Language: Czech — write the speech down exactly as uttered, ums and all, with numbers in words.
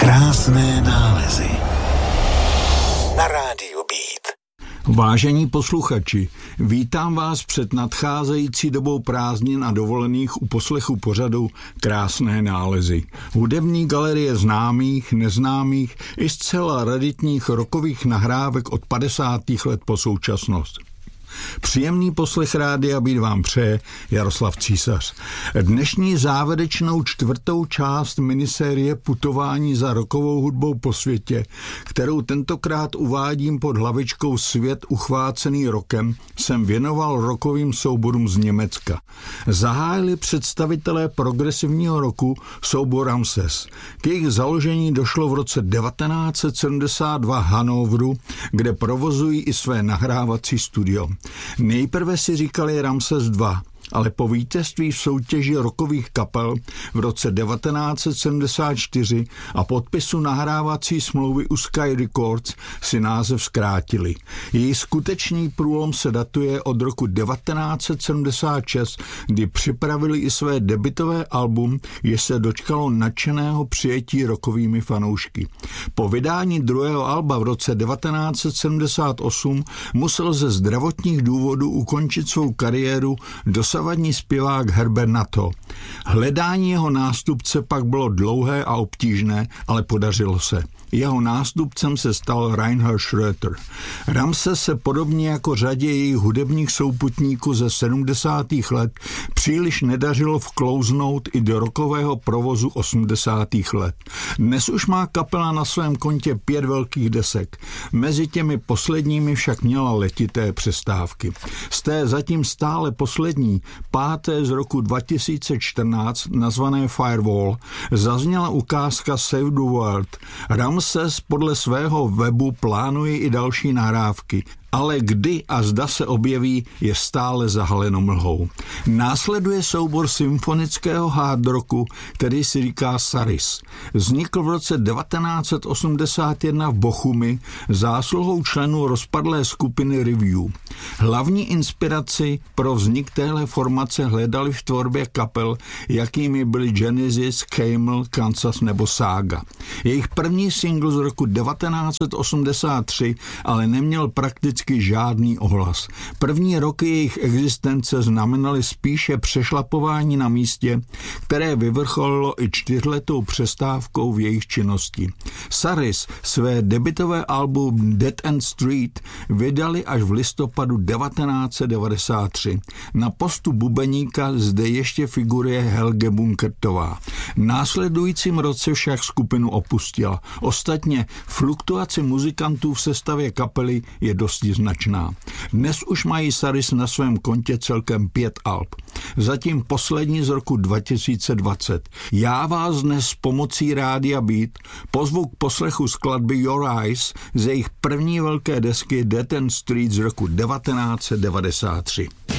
Krásné nálezy na rádiu Beat. Vážení posluchači, vítám vás před nadcházející dobou prázdnin a dovolených u poslechu pořadu Krásné nálezy. Hudební galerie známých, neznámých i zcela raritních rockových nahrávek od padesátých let po současnost. Příjemný poslech Rádia Beat vám přeje Jaroslav Císař. Dnešní závěrečnou čtvrtou část minisérie Putování za rockovou hudbou po světě, kterou tentokrát uvádím pod hlavičkou Svět uchvácený rokem, jsem věnoval rockovým souborům z Německa. Zahájili představitelé progresivního roku soubor Ramses. K jejich založení došlo v roce devatenáct set sedmdesát dva v Hannoveru, kde provozují i své nahrávací studio. Nejprve si říkali Ramses dva, ale po vítězství v soutěži rockových kapel v roce devatenáct set sedmdesát čtyři a podpisu nahrávací smlouvy u Sky Records si název zkrátili. Její skutečný průlom se datuje od roku devatenáct set sedmdesát šest, kdy připravili i své debutové album, jež se dočkalo nadšeného přijetí rockovými fanoušky. Po vydání druhého alba v roce devatenáct set sedmdesát osm musel ze zdravotních důvodů ukončit svou kariéru dosavadní zpěvák Herbert Nato. Hledání jeho nástupce pak bylo dlouhé a obtížné, ale podařilo se. Jeho nástupcem se stal Reinhard Schröter. Ramses se podobně jako řadě jejich hudebních souputníků ze sedmdesátých let příliš nedařilo vklouznout i do rockového provozu osmdesátých let. Dnes už má kapela na svém kontě pět velkých desek. Mezi těmi posledními však měla letité přestávky. Z té zatím stále poslední, páté z roku dva tisíce čtrnáct, nazvané Firewall, zazněla ukázka Save the World. Ramses podle svého webu plánuje i další nahrávky, ale kdy a zda se objeví, je stále zahaleno mlhou. Následuje soubor symfonického hard rocku, který si říká Saris. Vznikl v roce devatenáct set osmdesát jedna v Bochumi zásluhou členů rozpadlé skupiny Review. Hlavní inspiraci pro vznik téhle formace hledali v tvorbě kapel, jakými byly Genesis, Camel, Kansas nebo Saga. Jejich první single z roku devatenáct set osmdesát tři ale neměl prakticky žádný ohlas. První roky jejich existence znamenaly spíše přešlapování na místě, které vyvrcholilo i čtyřletou přestávkou v jejich činnosti. Saris své debutové album Dead End Street vydali až v listopadu devatenáct set devadesát tři. Na postu bubeníka zde ještě figuruje Helge Bunkertová. V následujícím roce však skupinu opustila. Ostatně fluktuace muzikantů v sestavě kapely je dosti značná. Dnes už mají Saris na svém kontě celkem pět alb. Zatím poslední z roku dva tisíce dvacet. Já vás dnes pomocí Rádia Beat pozvu k poslechu skladby Your Eyes z jejich první velké desky Dead End Street z roku devatenáct set devadesát tři.